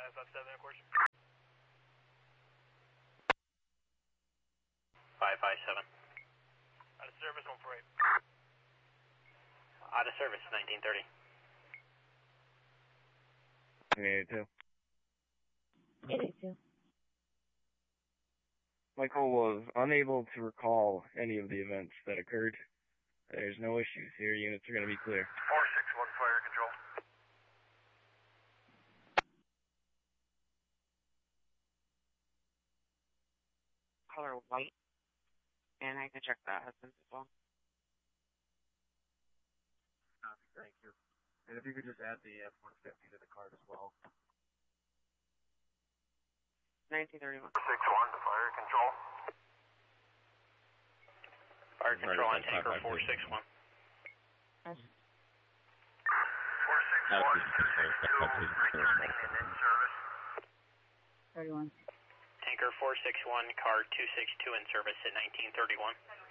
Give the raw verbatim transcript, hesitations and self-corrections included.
five five seven, of course. five five seven. Out of service, one four eight. Out of service, nineteen thirty. eight eight two. eight eight two. Michael was unable to recall any of the events that occurred. There's no issues here. Units are going to be clear. four six one, fire control. Color white. And I can check that husband as well. Thank you. And if you could just add the F one fifty to the card as well. nineteen thirty-one. six one, fire control. Fire control on tanker four six one. four six one, two six two, returning and in service. thirty-one. Tanker four six one, car two six two in service at nineteen thirty-one.